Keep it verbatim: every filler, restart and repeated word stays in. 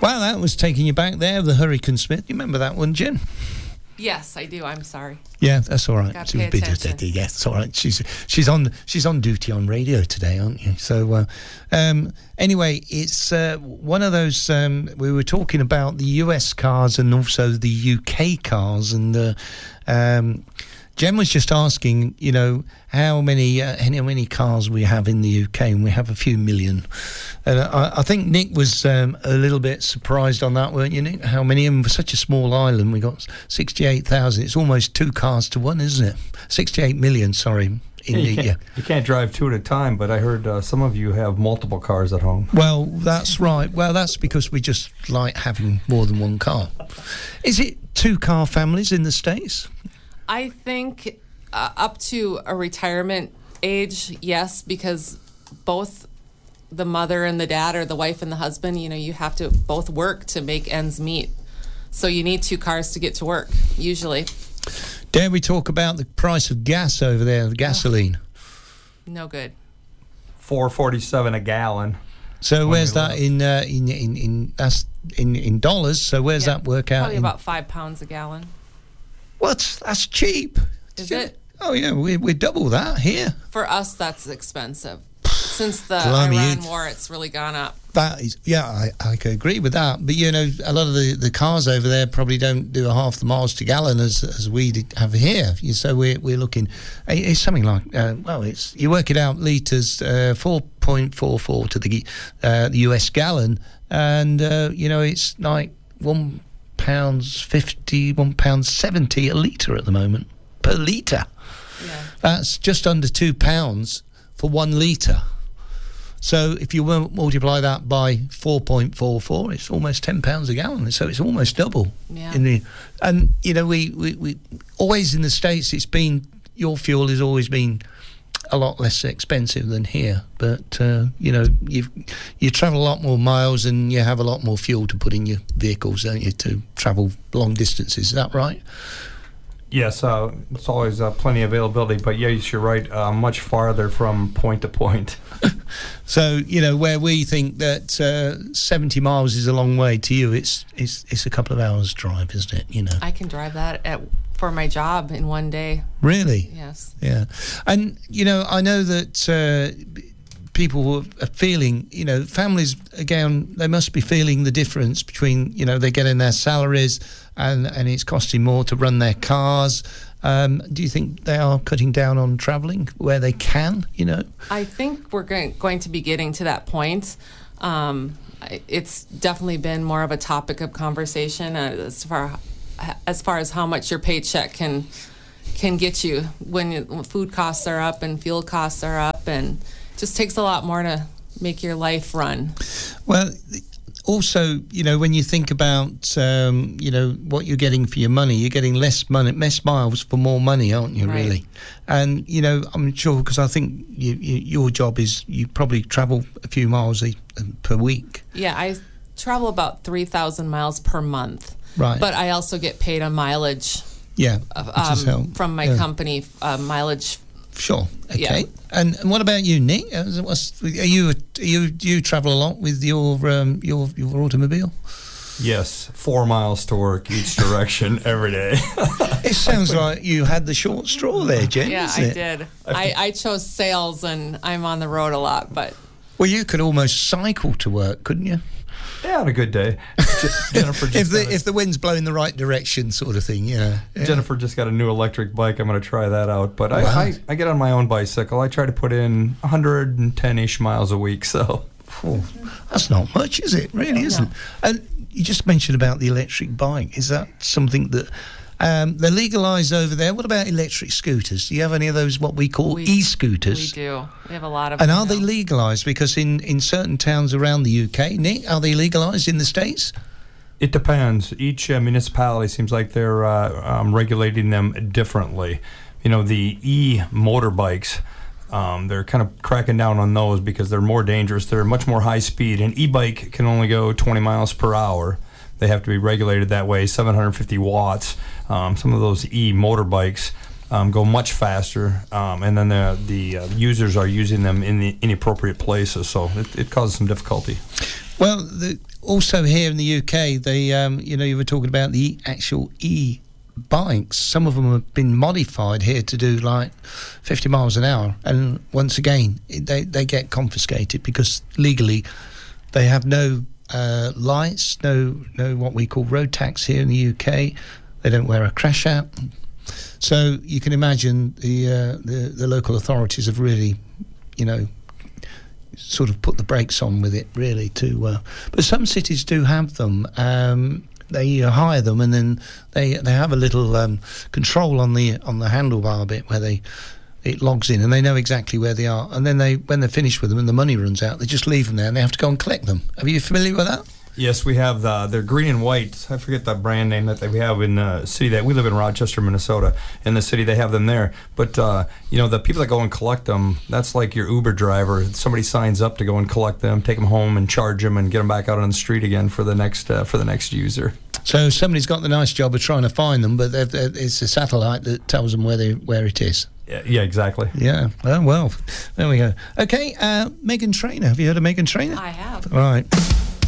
Well, that was taking you back there, the Hurricane Smith. You remember that one, Jen? Yes, I do. I'm sorry. Yeah, that's all right. Gotta She pay was busy attention. today. Yeah, it's all right. She's she's on she's on duty on radio today, aren't you? So uh, um, anyway, it's uh, one of those. Um, we were talking about the U S cars and also the U K cars, and uh, um, Jen was just asking, you know, how many uh, how many cars we have in the U K, and we have a few million. And I, I think Nick was um, a little bit surprised on that, weren't you, Nick? How many? And for such a small island, we got sixty-eight thousand. It's almost two cars to one, isn't it? sixty-eight million, sorry. In Yeah, you, the, can't, yeah. you can't drive two at a time, but I heard uh, some of you have multiple cars at home. Well, that's right. Well, that's because we just like having more than one car. Is it two-car families in the States? I think uh, up to a retirement age, yes, because both the mother and the dad, or the wife and the husband, you know, you have to both work to make ends meet. So you need two cars to get to work, usually. Dare we talk about the price of gas over there, the gasoline? No good. four forty-seven a gallon. So When where's we that left. in, uh, in in in that's in in dollars? So where's Yeah, that work out? Probably in? about five pounds a gallon. What? That's cheap. Is Did you- it? Oh yeah, we we double that here. For us, that's expensive. Since the Blimey, Iran you- war, it's really gone up. That is, yeah, I, I can agree with that. But you know, a lot of the, the cars over there probably don't do a half the miles to gallon as as we did- have here. You- So we're we're looking. It's something like uh, well, it's you work it out liters, uh, four point four four to the uh, the U S gallon, and uh, you know it's like one pounds fifty, one pound seventy a litre at the moment per litre. Yeah. That's just under two pounds for one litre. So if you will multiply that by four point four four, it's almost ten pounds a gallon. So it's almost double. Yeah. In the, and, you know, we, we, we always in the States, it's been, your fuel has always been a lot less expensive than here. But, uh, you know, you you travel a lot more miles and you have a lot more fuel to put in your vehicles, don't you, to travel long distances. Is that right? Yes, uh, it's always uh, plenty of availability, but yes, you're right, uh, much farther from point to point. So, you know, where we think that uh, seventy miles is a long way, to you, it's it's it's a couple of hours drive, isn't it? You know. I can drive that at for my job in one day. Really? Yes. Yeah. And, you know, I know that uh, people are feeling, you know, families, again, they must be feeling the difference between, you know, they're getting their salaries and, and it's costing more to run their cars. Um, do you think they are cutting down on travelling where they can, you know? I think we're going, going to be getting to that point. Um, I- it's definitely been more of a topic of conversation uh, as far as far as how much your paycheck can can get you when, you, when food costs are up and fuel costs are up, and it just takes a lot more to make your life run. Well, also, you know, when you think about, um, you know, what you're getting for your money, you're getting less money, less miles for more money, aren't you, Right. really? And, you know, I'm sure, because I think you, you, your job is you probably travel a few miles a, per week. Yeah, I travel about three thousand miles per month. Right. But I also get paid on mileage Yeah. uh, which is um, how- from my yeah. company, uh, mileage. Sure. Okay. Yeah. And, and what about you, Nick? Uh, what's- Are you, are you, do you travel a lot with your, um, your, your automobile? Yes, four miles to work each direction every day. It sounds like you had the short straw there, Jen. Yeah, isn't I it? did. I, I chose sales, and I'm on the road a lot, but Well, you could almost cycle to work, couldn't you? Yeah, on a good day. Je- Jennifer just If the got a- if the wind's blowing the right direction, sort of thing, yeah. yeah. Jennifer just got a new electric bike. I'm going to try that out. But I, Wow. I, I get on my own bicycle. I try to put in one hundred ten-ish miles a week. So Oh, that's not much, is it? Really No. isn't. And you just mentioned about the electric bike. Is that something that um, they're legalised over there? What about electric scooters? Do you have any of those, what we call We- e-scooters? we do. We have a lot of And them are they now. legalised? Because in, in certain towns around the U K, Nick, are they legalised in the States? it depends. Each uh, municipality seems like they're uh, um, regulating them differently. You know, the e-motorbikes, um, they're kind of cracking down on those because they're more dangerous. They're much more high speed. An e-bike can only go twenty miles per hour. They have to be regulated that way, seven hundred fifty watts. Um, some of those e-motorbikes um, go much faster, um, and then the, the uh, users are using them in the inappropriate places, so it, it causes some difficulty. Well, the, also here in the U K, they, um, you know, you were talking about the actual e-bikes. Some of them have been modified here to do like fifty miles an hour, and once again, they they get confiscated because legally they have no uh, lights, no no what we call road tax here in the U K. They don't wear a crash out, so you can imagine the uh, the, the local authorities have really, you know, sort of put the brakes on with it, really. To uh, but some cities do have them. Um, they uh, hire them, and then they they have a little um, control on the on the handlebar bit where they it logs in, and they know exactly where they are. And then they when they're finished with them and the money runs out, they just leave them there, and they have to go and collect them. Are you familiar with that? Yes, we have the, they're green and white. I forget the brand name that we have in the city that we live in, Rochester, Minnesota. In the city, they have them there. But, uh, you know, the people that go and collect them, that's like your Uber driver. Somebody signs up to go and collect them, take them home and charge them and get them back out on the street again for the next uh, for the next user. So somebody's got the nice job of trying to find them, but they've, they've, it's a satellite that tells them where they where it is. Yeah, yeah, exactly. Yeah. Well, well, there we go. Okay, uh, Meghan Trainor. Have you heard of Meghan Trainor? I have. Right.